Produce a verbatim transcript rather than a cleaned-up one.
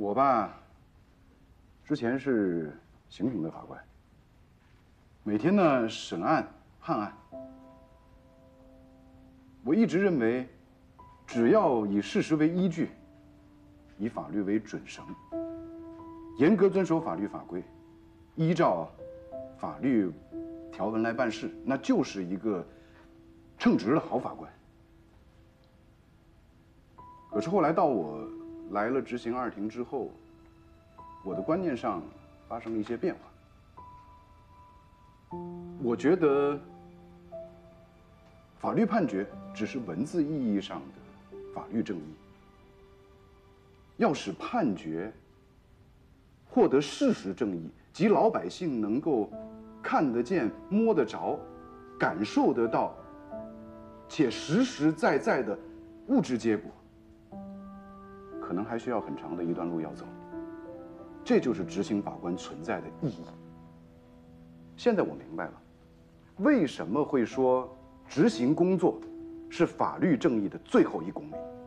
我吧，之前是刑庭的法官，每天呢审案判案。我一直认为，只要以事实为依据，以法律为准绳，严格遵守法律法规，依照法律条文来办事，那就是一个称职的好法官。可是后来到我来了执行二庭之后，我的观念上发生了一些变化。我觉得法律判决只是文字意义上的法律正义，要使判决获得事实正义，即老百姓能够看得见、摸得着、感受得到，且实实在在的物质结果，可能还需要很长的一段路要走。这就是执行法官存在的意义。现在我明白了，为什么会说执行工作是法律正义的最后一公里。